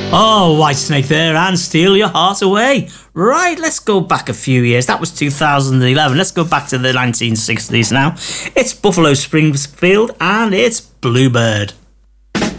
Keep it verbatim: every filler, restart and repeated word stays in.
Oh, Whitesnake there and Steal Your Heart Away. Right, let's go back a few years. That was two thousand eleven. Let's go back to the nineteen sixties now. It's Buffalo Springfield and it's Bluebird.